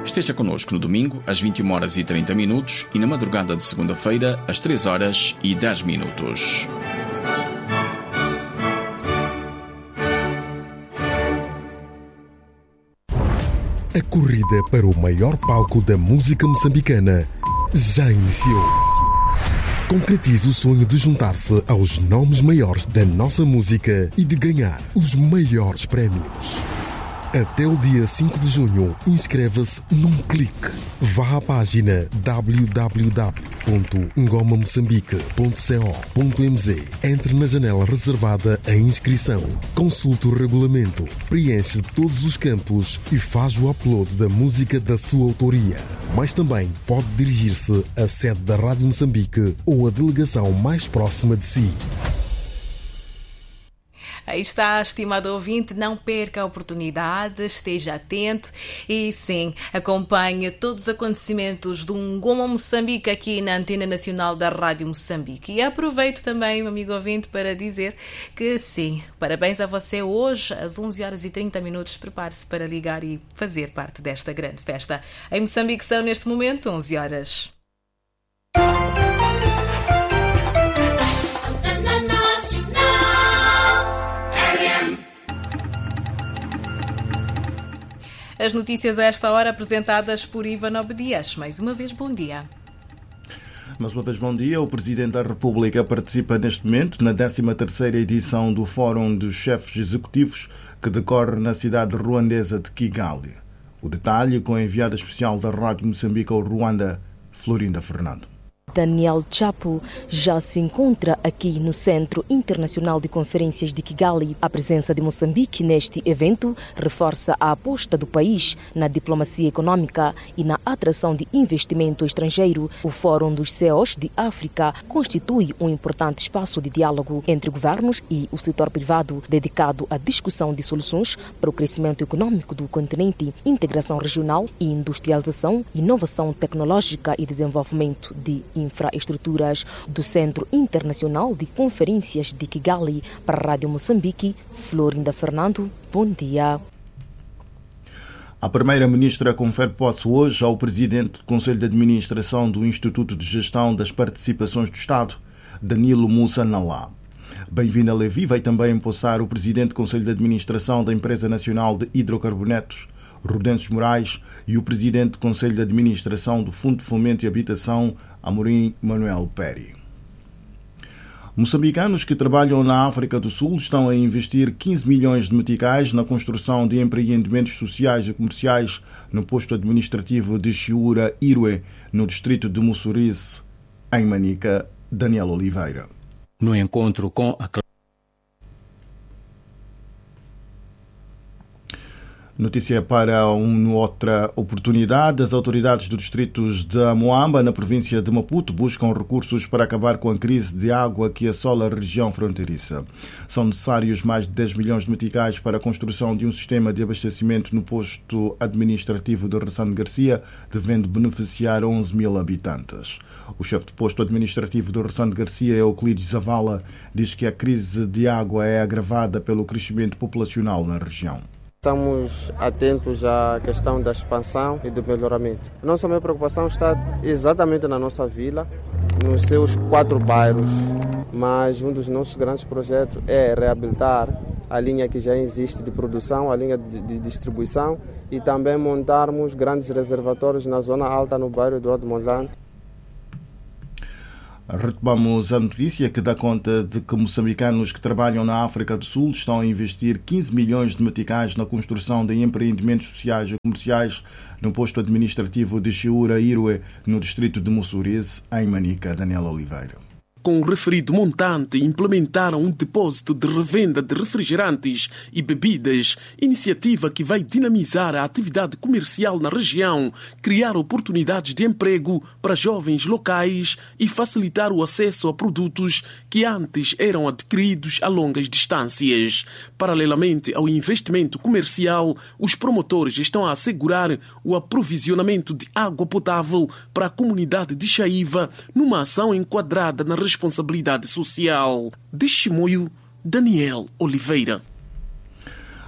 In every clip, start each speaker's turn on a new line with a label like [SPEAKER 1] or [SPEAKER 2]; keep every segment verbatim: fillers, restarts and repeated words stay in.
[SPEAKER 1] Esteja connosco no domingo, às vinte e uma horas e trinta minutos e na madrugada de segunda-feira, às três horas e dez minutos.
[SPEAKER 2] A corrida para o maior palco da música moçambicana já iniciou. Concretize o sonho de juntar-se aos nomes maiores da nossa música e de ganhar os maiores prémios. Até o dia cinco de junho, inscreva-se num clique. Vá à página w w w ponto ngoma moçambique ponto co ponto m z. Entre na janela reservada à inscrição. Consulte o regulamento, preenche todos os campos e faz o upload da música da sua autoria. Mas também pode dirigir-se à sede da Rádio Moçambique ou à delegação mais próxima de si.
[SPEAKER 3] Aí está, estimado ouvinte, não perca a oportunidade, esteja atento e sim, acompanhe todos os acontecimentos do Ngoma Moçambique aqui na Antena Nacional da Rádio Moçambique. E aproveito também, meu amigo ouvinte, para dizer que sim, parabéns a você hoje, às onze horas e trinta minutos, prepare-se para ligar e fazer parte desta grande festa. Em Moçambique são neste momento onze horas. As notícias a esta hora apresentadas por Ivan Obedias. Mais uma vez, bom dia.
[SPEAKER 4] Mais uma vez, bom dia. O Presidente da República participa neste momento na décima terceira edição do Fórum dos Chefes Executivos que decorre na cidade ruandesa de Kigali. O detalhe com a enviada especial da Rádio Moçambique ao Ruanda, Florinda Fernando.
[SPEAKER 5] Daniel Chapo já se encontra aqui no Centro Internacional de Conferências de Kigali. A presença de Moçambique neste evento reforça a aposta do país na diplomacia econômica e na atração de investimento estrangeiro. O Fórum dos C E Os de África constitui um importante espaço de diálogo entre governos e o setor privado, dedicado à discussão de soluções para o crescimento econômico do continente, integração regional e industrialização, inovação tecnológica e desenvolvimento de infraestruturas. Do Centro Internacional de Conferências de Kigali para a Rádio Moçambique, Florinda Fernando, bom dia.
[SPEAKER 4] A Primeira-Ministra confere posse hoje ao Presidente do Conselho de Administração do Instituto de Gestão das Participações do Estado, Danilo Musa Nalá. Bem-vinda Levi vai também empossar o Presidente do Conselho de Administração da Empresa Nacional de Hidrocarbonetos, Rudêncio Moraes, e o Presidente do Conselho de Administração do Fundo de Fomento e Habitação, Amorim Manuel Peri. Moçambicanos que trabalham na África do Sul estão a investir quinze milhões de meticais na construção de empreendimentos sociais e comerciais no posto administrativo de Chiura Irue, no distrito de Mussurize, em Manica. Daniel Oliveira.
[SPEAKER 6] No encontro com a
[SPEAKER 4] Notícia para uma outra oportunidade. As autoridades dos distritos de Moamba, na província de Maputo, buscam recursos para acabar com a crise de água que assola a região fronteiriça. São necessários mais de dez milhões de meticais para a construção de um sistema de abastecimento no posto administrativo de Ressane Garcia, devendo beneficiar onze mil habitantes. O chefe de posto administrativo de Ressane Garcia, Euclides Zavala, diz que a crise de água é agravada pelo crescimento populacional na região.
[SPEAKER 7] Estamos atentos à questão da expansão e do melhoramento. Nossa maior preocupação está exatamente na nossa vila, nos seus quatro bairros, mas um dos nossos grandes projetos é reabilitar a linha que já existe de produção, a linha de, de distribuição, e também montarmos grandes reservatórios na zona alta, no bairro Eduardo Mondlane.
[SPEAKER 4] Retomamos a notícia que dá conta de que moçambicanos que trabalham na África do Sul estão a investir quinze milhões de meticais na construção de empreendimentos sociais e comerciais no posto administrativo de Chiura Irue, no distrito de Mussurize, em Manica. Daniel Oliveira.
[SPEAKER 8] Com o referido montante, implementaram um depósito de revenda de refrigerantes e bebidas, iniciativa que vai dinamizar a atividade comercial na região, criar oportunidades de emprego para jovens locais e facilitar o acesso a produtos que antes eram adquiridos a longas distâncias. Paralelamente ao investimento comercial, os promotores estão a assegurar o aprovisionamento de água potável para a comunidade de Chaiva, numa ação enquadrada na região responsabilidade social. De Chimoio, Daniel Oliveira.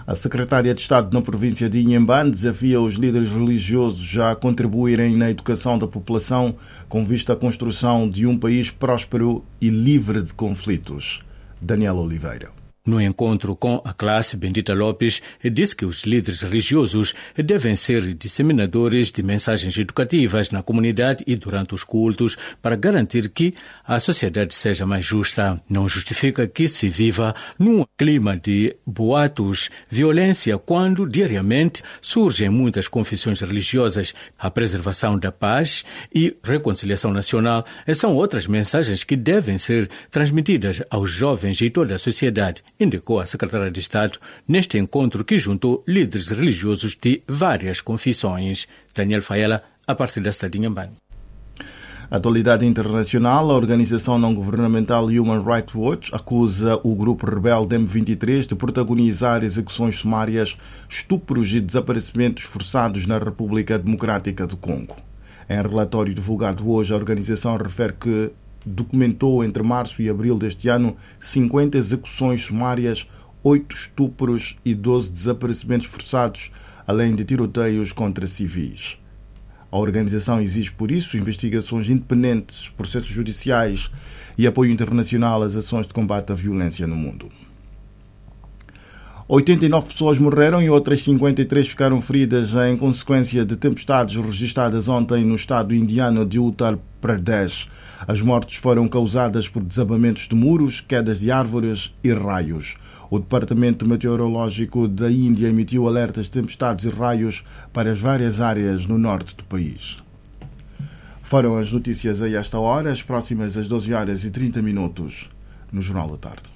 [SPEAKER 4] A secretária de Estado na província de Inhambane desafia os líderes religiosos a contribuírem na educação da população com vista à construção de um país próspero e livre de conflitos. Daniel Oliveira.
[SPEAKER 6] No encontro com a classe, Bendita Lopes disse que os líderes religiosos devem ser disseminadores de mensagens educativas na comunidade e durante os cultos para garantir que a sociedade seja mais justa. Não justifica que se viva num clima de boatos, violência, quando diariamente surgem muitas confissões religiosas. A preservação da paz e reconciliação nacional são outras mensagens que devem ser transmitidas aos jovens e toda a sociedade, indicou a secretária de Estado neste encontro que juntou líderes religiosos de várias confissões. Daniel Faela, a partir da cidade de Inhambane.
[SPEAKER 4] Atualidade internacional, a organização não-governamental Human Rights Watch acusa o grupo rebelde M vinte e três de protagonizar execuções sumárias, estupros e desaparecimentos forçados na República Democrática do Congo. Em relatório divulgado hoje, a organização refere que documentou entre março e abril deste ano cinquenta execuções sumárias, oito estupros e doze desaparecimentos forçados, além de tiroteios contra civis. A organização exige, por isso, investigações independentes, processos judiciais e apoio internacional às ações de combate à violência no mundo. oitenta e nove pessoas morreram e outras cinquenta e três ficaram feridas em consequência de tempestades registradas ontem no estado indiano de Uttar Pradesh. As mortes foram causadas por desabamentos de muros, quedas de árvores e raios. O Departamento Meteorológico da Índia emitiu alertas de tempestades e raios para as várias áreas no norte do país. Foram as notícias a esta hora, as próximas às doze horas e trinta minutos no Jornal da Tarde.